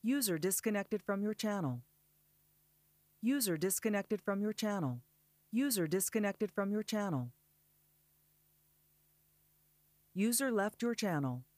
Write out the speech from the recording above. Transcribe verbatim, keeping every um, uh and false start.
User disconnected from your channel. User disconnected from your channel. User disconnected from your channel. User left your channel.